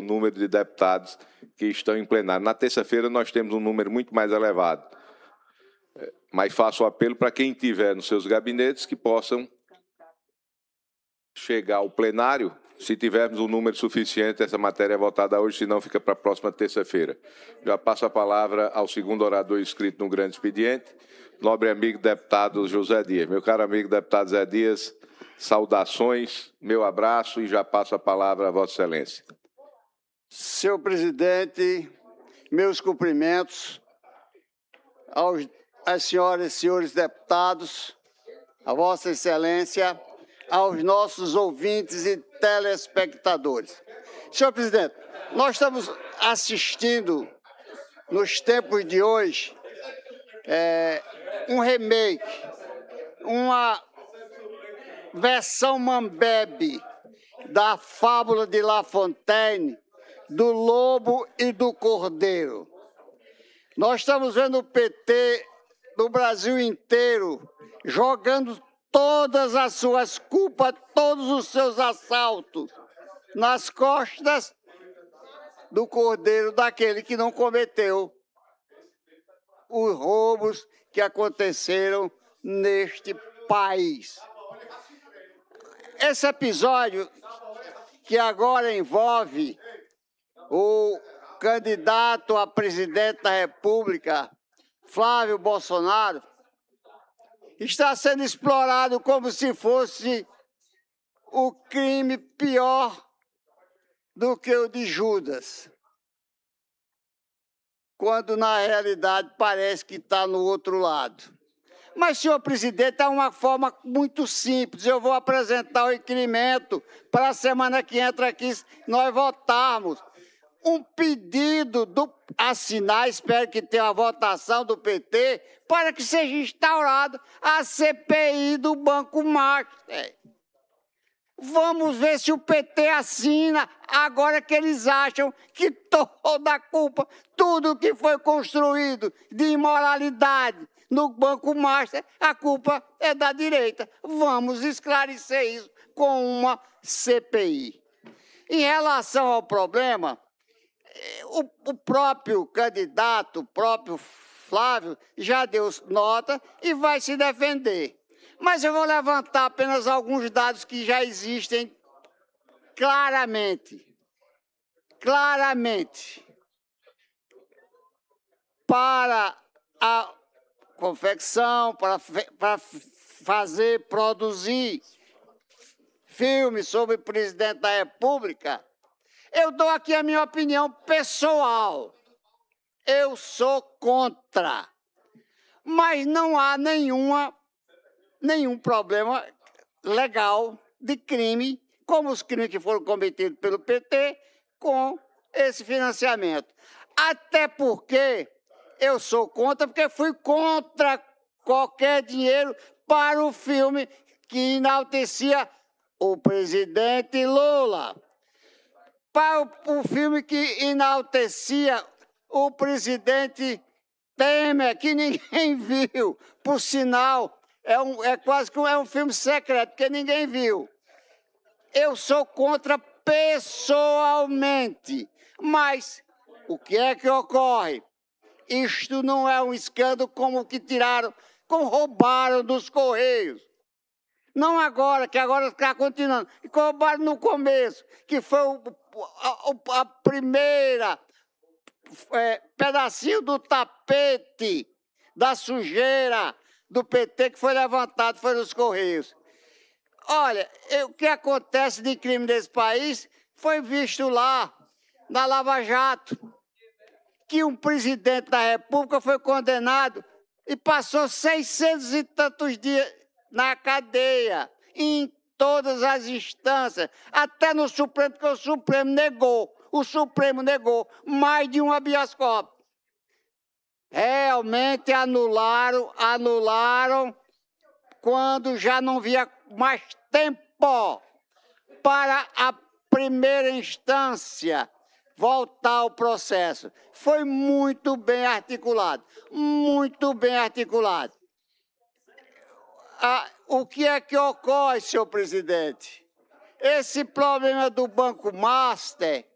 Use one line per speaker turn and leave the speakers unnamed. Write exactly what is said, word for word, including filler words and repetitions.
número de deputados que estão em plenário. Na terça-feira, nós temos um número muito mais elevado. Mas faço o apelo para quem tiver nos seus gabinetes que possam chegar ao plenário. Se tivermos um número suficiente, essa matéria é votada hoje, senão fica para a próxima terça-feira. Já passo a palavra ao segundo orador inscrito no grande expediente, nobre amigo deputado José Dias. Meu caro amigo deputado Zé Dias, saudações, meu abraço e já passo a palavra a Vossa Excelência.
Senhor presidente, meus cumprimentos aos, às senhoras e senhores deputados, a Vossa Excelência, aos nossos ouvintes e telespectadores. Senhor presidente, nós estamos assistindo, nos tempos de hoje, é, um remake, uma versão Mambebe da fábula de La Fontaine, do lobo e do cordeiro. Nós estamos vendo o P T do Brasil inteiro jogando todas as suas culpas, todos os seus assaltos nas costas do cordeiro, daquele que não cometeu os roubos que aconteceram neste país. Esse episódio, que agora envolve o candidato a presidente da República, Flávio Bolsonaro, está sendo explorado como se fosse o crime pior do que o de Judas, quando na realidade parece que está no outro lado. Mas, senhor presidente, é uma forma muito simples. Eu vou apresentar o requerimento para a semana que entra aqui nós votarmos. Um pedido do assinar, espero que tenha a votação do P T, para que seja instaurada a C P I do Banco Master. Vamos ver se o P T assina, agora que eles acham que toda a culpa, tudo que foi construído de imoralidade no Banco Master, a culpa é da direita. Vamos esclarecer isso com uma C P I. Em relação ao problema, o, o próprio candidato, o próprio Flávio, já deu nota e vai se defender. Mas eu vou levantar apenas alguns dados que já existem claramente. Claramente. Para a confecção, para, para fazer, produzir filmes sobre o presidente da República, eu dou aqui a minha opinião pessoal. Eu sou contra. Mas não há nenhuma, nenhum problema legal de crime, como os crimes que foram cometidos pelo P T, com esse financiamento. Até porque eu sou contra, porque fui contra qualquer dinheiro para o filme que enaltecia o presidente Lula. Para o, o filme que enaltecia o presidente Temer, que ninguém viu. Por sinal, é, um, é quase que um, é um filme secreto, porque ninguém viu. Eu sou contra pessoalmente. Mas o que é que ocorre? Isto não é um escândalo como o que tiraram, como roubaram dos Correios. Não agora, que agora está continuando. E roubaram no começo, que foi o, a, a primeira é, pedacinho do tapete da sujeira do P T que foi levantado, foi nos Correios. Olha, o que acontece de crime nesse país foi visto lá, na Lava Jato, que um presidente da República foi condenado e passou seiscentos e tantos dias na cadeia, em todas as instâncias, até no Supremo, porque o Supremo negou, o Supremo negou mais de um habeas corpus. Realmente anularam, anularam, quando já não havia mais tempo para a primeira instância voltar ao processo. Foi muito bem articulado, muito bem articulado. Ah, o que é que ocorre, senhor presidente? Esse problema do Banco Master